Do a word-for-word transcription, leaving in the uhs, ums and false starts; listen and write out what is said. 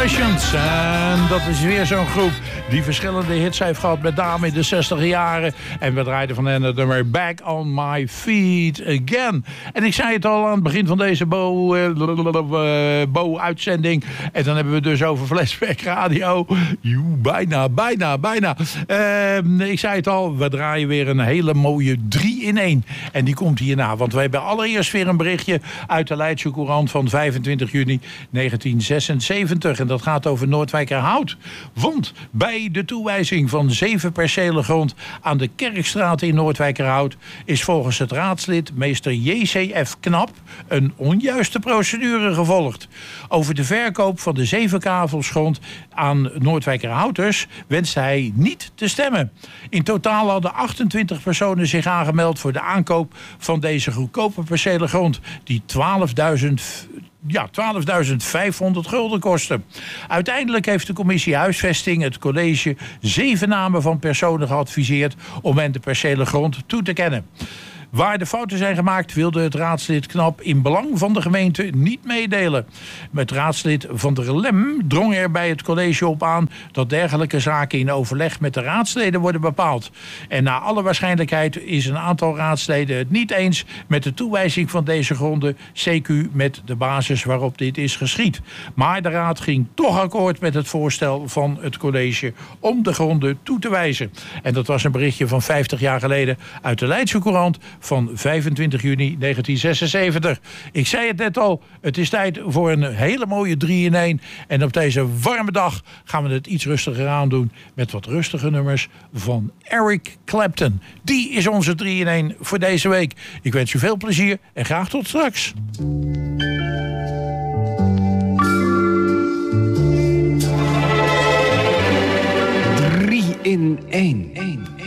Temptations. En dat is weer zo'n groep die verschillende hits heeft gehad, met name in de zestig jaren. En we draaiden van hen het nummer Back on My Feet Again. En ik zei het al aan het begin van deze Bo-uitzending. En dan hebben we dus over Flashback Radio. Joe, bijna, bijna, bijna. Uh, ik zei het al, we draaien weer een hele mooie drie in één. En die komt hierna, want we hebben allereerst weer een berichtje uit de Leidse Courant van vijfentwintig juni negentien zesenzeventig. En dat gaat over Noordwijkerhout. Want bij de toewijzing van zeven percelen grond aan de Kerkstraat in Noordwijkerhout is volgens het raadslid meester J C F Knap een onjuiste procedure gevolgd. Over de verkoop van de zeven kavels grond aan Noordwijkerhouters wenste hij niet te stemmen. In totaal hadden achtentwintig personen zich aangemeld voor de aankoop van deze goedkope percelen grond die twaalfduizend Ja, twaalfduizend vijfhonderd gulden kosten. Uiteindelijk heeft de commissie Huisvesting het college zeven namen van personen geadviseerd om hen de percelen grond toe te kennen. Waar de fouten zijn gemaakt wilde het raadslid Knap in belang van de gemeente niet meedelen. Het raadslid Van der Lem drong er bij het college op aan dat dergelijke zaken in overleg met de raadsleden worden bepaald. En naar alle waarschijnlijkheid is een aantal raadsleden het niet eens met de toewijzing van deze gronden, C Q met de basis waarop dit is geschied. Maar de raad ging toch akkoord met het voorstel van het college om de gronden toe te wijzen. En dat was een berichtje van vijftig jaar geleden uit de Leidse Courant van vijfentwintig juni negentien zesenzeventig. Ik zei het net al, het is tijd voor een hele mooie drie in één. En op deze warme dag gaan we het iets rustiger aandoen met wat rustige nummers van Eric Clapton. Die is onze drie in één voor deze week. Ik wens u veel plezier en graag tot straks. drie in één.